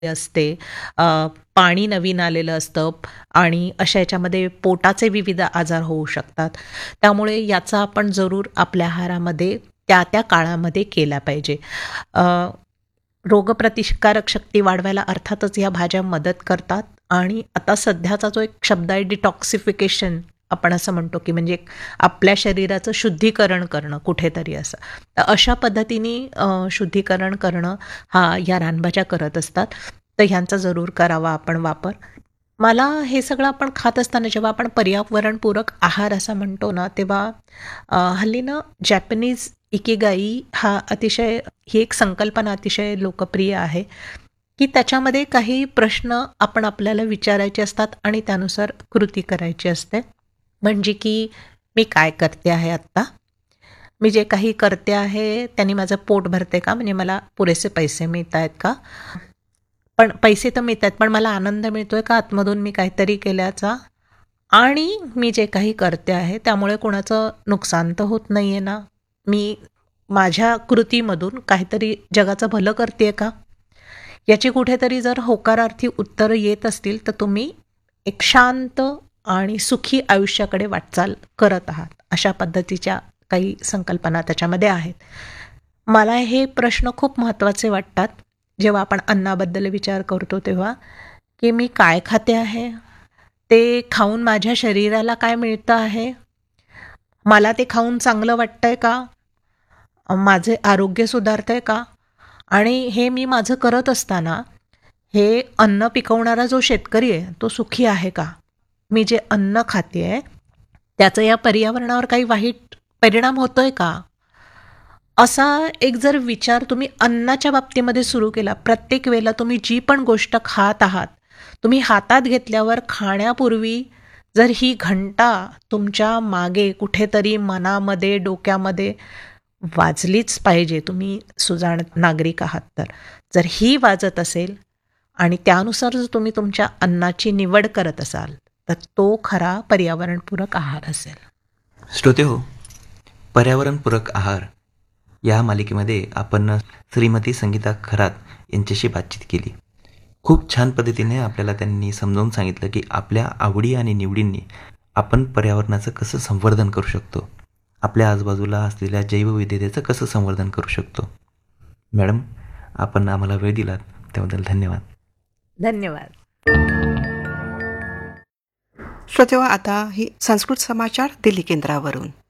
असते, अ, पाणी नवीन आलेलं असतं आणि अशा याच्यामध्ये पोटाचे विविध आजार होऊ शकतात. त्यामुळे याचा आपण जरूर आपल्या आहारामध्ये त्या त्या काळामध्ये केला पाहिजे. अ, रोगप्रतिकारक शक्ती वाढवायला अर्थातच ह्या भाज्या मदत करतात आणि आता सध्याचा जो एक शब्द आहे डिटॉक्सिफिकेशन आपण असं म्हणतो, की म्हणजे आपल्या शरीराचं शुद्धीकरण करणं कुठेतरी असं. तर अशा पद्धतीने शुद्धीकरण करणं हा या रानभाज्या करत असतात. तर ह्यांचा जरूर करावा आपण वापर. मला हे सगळं आपण खात असताना जेव्हा आपण पर्यावरणपूरक आहार असं म्हणतो ना, तेव्हा हल्ली ना जॅपनीज इकिगाई हा अतिशय ही एक संकल्पना अतिशय लोकप्रिय आहे, की त्याच्यामध्ये काही प्रश्न आपण आपल्याला विचारायचे असतात आणि त्यानुसार कृती करायची असते. म्हणजे की मी काय करते आहे आत्ता? मी जे काही करते आहे त्याने माझं पोट भरते का? म्हणजे मला पुरेसे पैसे मिळतायत का? पण पैसे तर मिळतायत, पण मला आनंद मिळतोय का आतमधून मी काहीतरी केल्याचा? आणि मी जे काही करते आहे त्यामुळे कोणाचं नुकसान तर होत नाहीये ना? मी माझ्या कृतीमधून काहीतरी जगाचं भलं करतेय का? याची कुठेतरी जर होकारार्थी उत्तरं येत असतील, तर तुम्ही एक शांत आणि सुखी आयुष्याकडे वाटचाल करत आहात. अशा पद्धतीच्या काही संकल्पना त्याच्यामध्ये आहेत. मला हे प्रश्न खूप महत्त्वाचे वाटतात, जेव्हा आपण अन्नाबद्दल विचार करतो तेव्हा, की मी काय खाते आहे? ते खाऊन माझ्या शरीराला काय मिळतं आहे? मला ते खाऊन चांगलं वाटतंय का? माझे आरोग्य सुधारतंय का? आणि हे मी माझं करत असताना, हे अन्न पिकवणारा जो शेतकरी आहे, तो सुखी आहे का? मी जे अन्न खातेय, त्याचा या पर्यावरणावर काही वाईट परिणाम होतोय का? असा एक जर विचार तुम्ही अन्नाच्या बाबतीमध्ये सुरू केला, प्रत्येक वेळेला तुम्ही जी पण गोष्ट खात आहात, तुम्ही हातात घेतल्यावर खाण्यापूर्वी जर ही घंटा तुमच्या मागे कुठेतरी मनामध्ये, डोक्यामध्ये वाजलीच पाहिजे, तुम्ही सुजाण नागरिक आहात तर. जर ही वाजत असेल आणि त्यानुसार जर तुम्ही तुमच्या अन्नाची निवड करत असाल, तर तो खरा पर्यावरणपूरक आहार असेल. श्रोते हो, पर्यावरणपूरक आहार या मालिकेमध्ये आपण श्रीमती संगीता खरात यांच्याशी बातचीत केली. खूप छान पद्धतीने आपल्याला त्यांनी समजावून सांगितलं की आपल्या आवडी आणि निवडींनी आपण पर्यावरणाचं कसं संवर्धन करू शकतो, आपल्या आजूबाजूला असलेल्या जैवविविधतेचं कसं संवर्धन करू शकतो. मॅडम, आपण आम्हाला वेळ दिलात त्याबद्दल धन्यवाद. धन्यवाद. श्रोतेहो, आता ही संस्कृत समाचार दिल्ली केंद्रावरून.